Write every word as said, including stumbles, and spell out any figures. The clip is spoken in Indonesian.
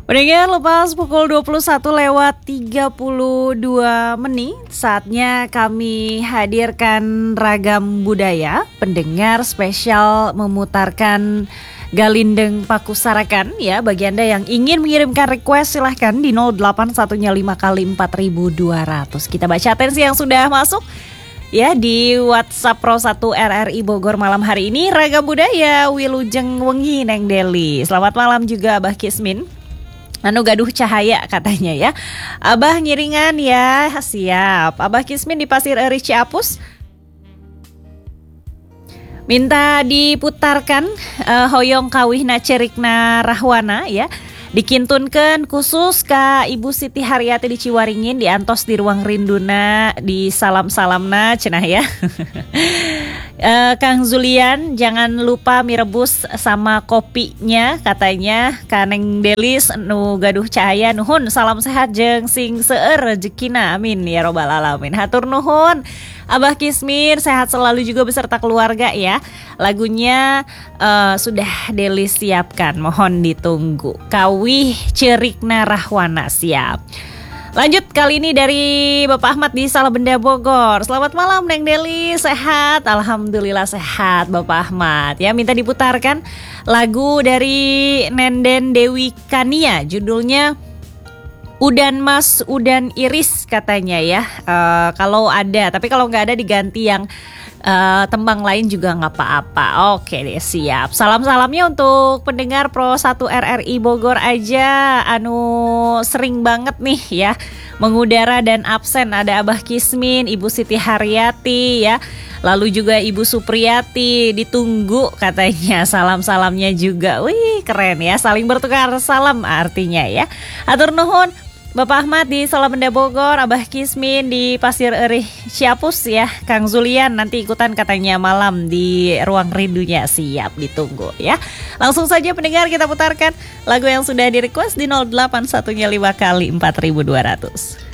Pendengar, lepas pukul dua puluh satu lewat tiga puluh dua menit, saatnya kami hadirkan ragam budaya. Pendengar spesial memutarkan Galindeng Pakusarakan ya. Bagi Anda yang ingin mengirimkan request silahkan di nol delapan satu lima kali empat ribu dua ratus. Kita baca atensi yang sudah masuk ya di WhatsApp Pro satu R R I Bogor malam hari ini. Ragam budaya Wilujeng Wengi Neng Deli. Selamat malam juga Abah Kismin. Anu gaduh cahaya katanya ya. Abah ngiringan ya. Siap. Abah Kismin di Pasir Eri Ciapus minta diputarkan uh, Hoyong Kawihna Cerikna Rahwana ya. Dikintunkan khusus ka Ibu Siti Haryati di Ciwaringin, diantos di ruang rinduna, di salam-salamna cenah ya. uh, Kang Zulian jangan lupa mirebus sama kopinya katanya. Kaneng Delis nu gaduh cahaya nuhun salam sehat jeung sing seueur rezekina amin ya robbal alamin. Hatur nuhun Abah Kismin, sehat selalu juga beserta keluarga ya. Lagunya uh, sudah Delis siapkan, mohon ditunggu. Kawih Cerikna Rahwana siap. Lanjut kali ini dari Bapak Ahmad di Salabenda Bogor. Selamat malam Neng Deli, sehat? Alhamdulillah sehat Bapak Ahmad. Ya, minta diputarkan lagu dari Nenden Dewi Kania, judulnya Udan Mas, Udan Iris katanya ya. Uh, kalau ada, tapi kalau nggak ada diganti yang uh, tembang lain juga nggak apa-apa. Oke deh, siap. Salam-salamnya untuk pendengar Pro satu R R I Bogor aja. Anu sering banget nih ya mengudara dan absen. Ada Abah Kismin, Ibu Siti Haryati ya. Lalu juga Ibu Supriyati, ditunggu katanya salam-salamnya juga. Wih keren ya, saling bertukar salam artinya ya. Atur nuhun Bapak Ahmad di Salabenda Bogor, Abah Kismin di Pasir Eri Ciapus ya. Kang Zulian nanti ikutan katanya malam di ruang rindunya, siap ditunggu ya. Langsung saja pendengar kita putarkan lagu yang sudah di request di nol delapan satu lima kali empat ribu dua ratus.